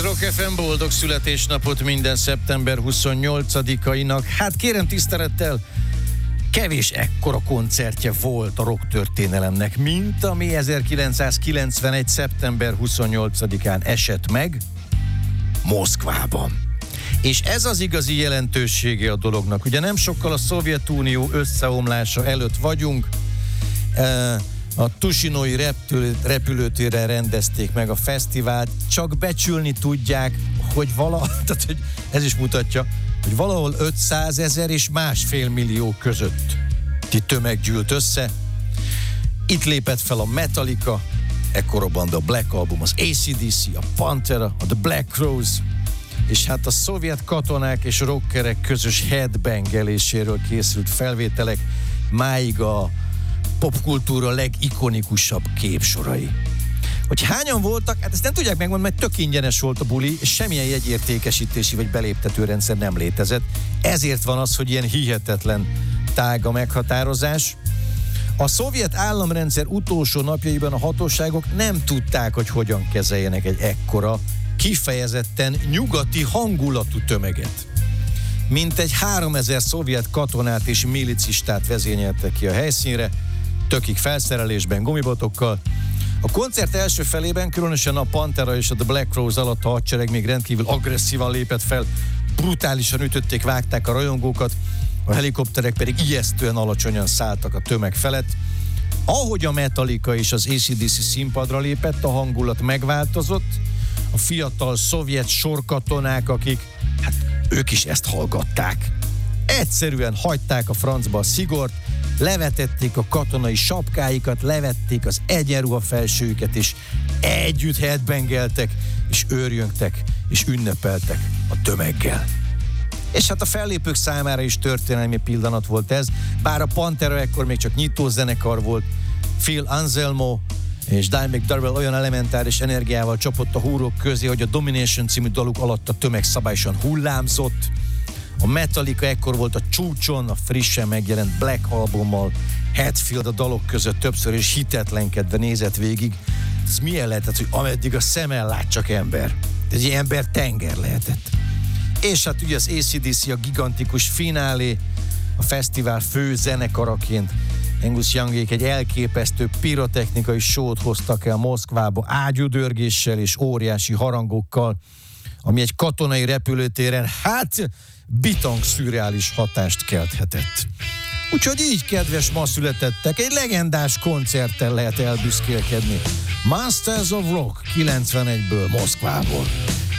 Rock FM boldog születésnapot minden szeptember 28-ainak. Hát kérem tisztelettel, kevés ekkora koncertje volt a rock történelemnek, mint ami 1991. szeptember 28-án esett meg Moszkvában. És ez az igazi jelentősége a dolognak. Ugye nem sokkal a Szovjetunió összeomlása előtt vagyunk, a Tusinói repülőtérre rendezték meg a fesztivált, csak becsülni tudják, hogy tehát, hogy ez is mutatja, hogy valahol 500 000 és 1,5 millió közötti tömeg gyűlt össze. Itt lépett fel a Metallica, ekkor robbant a Black Album, az AC/DC, a Pantera, a The Black Crowes, és hát a szovjet katonák és rockerek közös headbangeléséről készült felvételek máig a popkultúra legikonikusabb képsorai. Hogy hányan voltak, hát ezt nem tudják megmondani, mert tök ingyenes volt a buli, és semmilyen jegyértékesítési vagy beléptető rendszer nem létezett. Ezért van az, hogy ilyen hihetetlen tág a meghatározás. A szovjet államrendszer utolsó napjaiban a hatóságok nem tudták, hogy hogyan kezeljenek egy ekkora, kifejezetten nyugati hangulatú tömeget. Mintegy 3000 szovjet katonát és milicistát vezényeltek ki a helyszínre, tökig felszerelésben, gumibotokkal. A koncert első felében, különösen a Pantera és a The Black Crowes alatt a hadsereg még rendkívül agresszívan lépett fel, brutálisan ütötték, vágták a rajongókat, a helikopterek pedig ijesztően alacsonyan szálltak a tömeg felett. Ahogy a Metallica és az AC/DC színpadra lépett, a hangulat megváltozott, a fiatal szovjet sorkatonák, akik, hát ők is ezt hallgatták, egyszerűen hagyták a francba a szigort, levetették a katonai sapkáikat, levették az egyenruha felsőjüket, és együtt headbangeltek, és őrjöngtek, és ünnepeltek a tömeggel. És hát a fellépők számára is történelmi pillanat volt ez, bár a Pantera ekkor még csak nyitózenekar volt, Phil Anselmo és Dimebag Darrell olyan elementáris energiával csapott a húrok közé, hogy a Domination című daluk alatt a tömeg szabályosan hullámzott. A Metallica ekkor volt a csúcson, a frissen megjelent Black albummal, Hetfield a dalok között többször is hitetlenkedve nézett végig. Ez milyen lehetett, hogy ameddig a szemmel lát csak ember. Ez egy ember tenger lehetett. És hát ugye az AC/DC a gigantikus finálé, a fesztivál fő zenekaraként Angus Youngék egy elképesztő pirotechnikai show-t hoztak el Moszkvába ágyúdörgéssel és óriási harangokkal, ami egy katonai repülőtéren, hát bitang szürreális hatást kelthetett. Úgyhogy így, kedves ma születettek, egy legendás koncerttel lehet elbüszkélkedni. Masters of Rock 91-ből, Moszkvából.